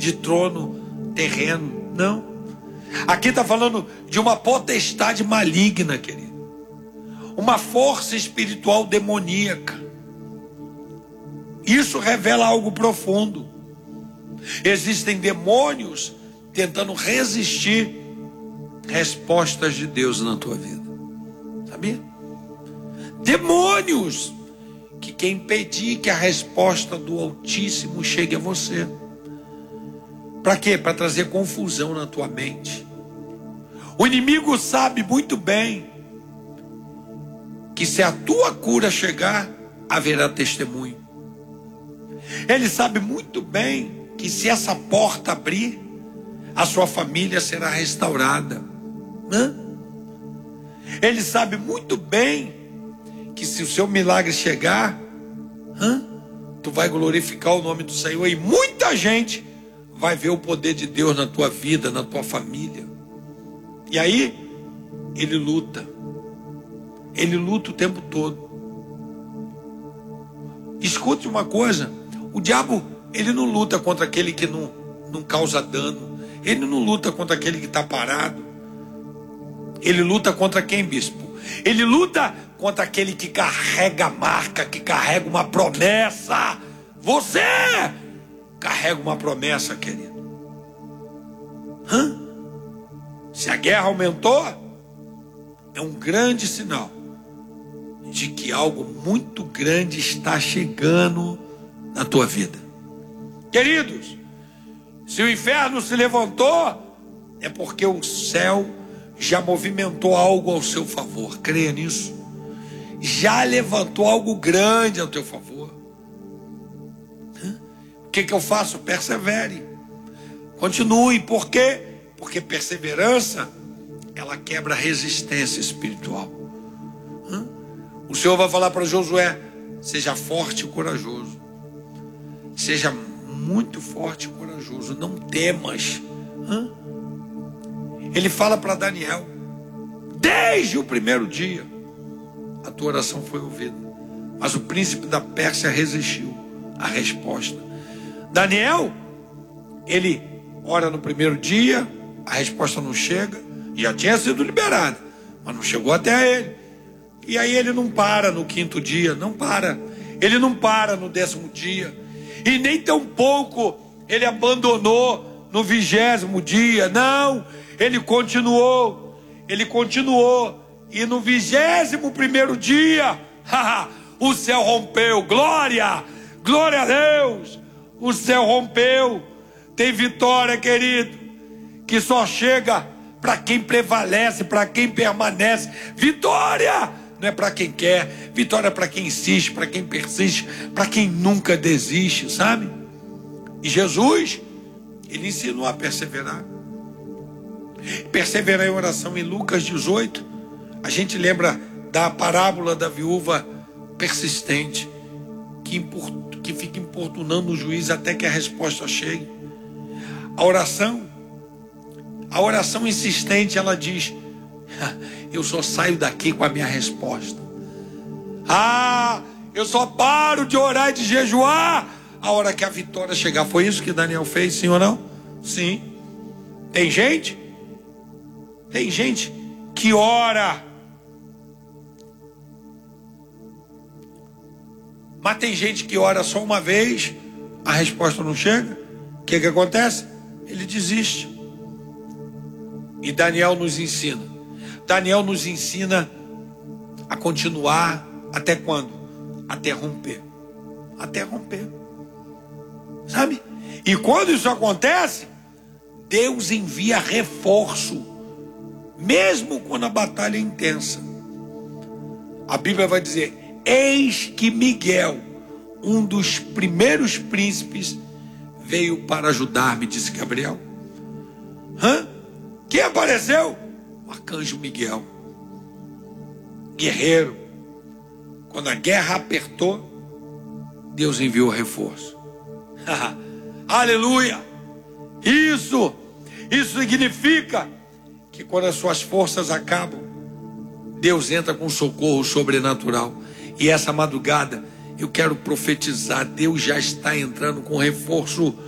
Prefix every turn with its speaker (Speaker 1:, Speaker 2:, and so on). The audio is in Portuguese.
Speaker 1: de trono terreno, não. Aqui está falando de uma potestade maligna, querido. Uma força espiritual demoníaca. Isso revela algo profundo. Existem demônios tentando resistir respostas de Deus na tua vida. Sabia? Demônios que quer impedir que a resposta do Altíssimo chegue a você. Para quê? Para trazer confusão na tua mente. O inimigo sabe muito bem que se a tua cura chegar, haverá testemunho. Ele sabe muito bem que se essa porta abrir, a sua família será restaurada. Ele sabe muito bem que se o seu milagre chegar, tu vai glorificar o nome do Senhor e muita gente vai ver o poder de Deus na tua vida, na tua família. E aí, ele luta. Ele luta o tempo todo. Escute uma coisa, o diabo, ele não luta contra aquele que não causa dano. Ele não luta contra aquele que está parado. Ele luta contra quem, bispo? Ele luta contra aquele que carrega a marca, que carrega uma promessa. Você carrega uma promessa, querido. Se a guerra aumentou, é um grande sinal de que algo muito grande está chegando na tua vida. Queridos, se o inferno se levantou, é porque o céu já movimentou algo ao seu favor. Creia nisso. Já levantou algo grande ao teu favor. O que eu faço? Persevere. Continue. Por quê? Porque perseverança, ela quebra a resistência espiritual. O Senhor vai falar para Josué: seja forte e corajoso. Seja muito forte e corajoso. Não temas. Ele fala para Daniel: desde o primeiro dia, a tua oração foi ouvida. Mas o príncipe da Pérsia resistiu à resposta. Daniel, ele ora no primeiro dia, a resposta não chega, já tinha sido liberada, mas não chegou até ele. E aí ele não para no quinto dia, não para. Ele não para no 10º dia. E nem tampouco ele abandonou no 20º dia, não. Ele continuou. E no 21º dia, o céu rompeu. Glória a Deus. O céu rompeu. Tem vitória, querido, que só chega para quem prevalece, para quem permanece. Vitória não é para quem quer. Vitória é para quem insiste, para quem persiste, para quem nunca desiste, sabe? E Jesus, ele ensinou a perseverar. Perseverar em oração. Em Lucas 18, a gente lembra da parábola da viúva persistente, que fica importunando o juiz até que a resposta chegue. A oração insistente, ela diz: eu só saio daqui com a minha resposta. Eu só paro de orar e de jejuar a hora que a vitória chegar. Foi isso que Daniel fez, sim ou não? Sim. Tem gente que ora, mas tem gente que ora só uma vez, a resposta não chega. O que acontece? Ele desiste. E Daniel nos ensina a continuar até quando? Até romper. Sabe? E quando isso acontece, Deus envia reforço, mesmo quando a batalha é intensa. A Bíblia vai dizer: eis que Miguel, um dos primeiros príncipes, veio para ajudar-me, disse Gabriel. Quem apareceu? O arcanjo Miguel, guerreiro. Quando a guerra apertou, Deus enviou reforço. Aleluia! Isso significa que quando as suas forças acabam, Deus entra com socorro sobrenatural. E essa madrugada eu quero profetizar: Deus já está entrando com reforço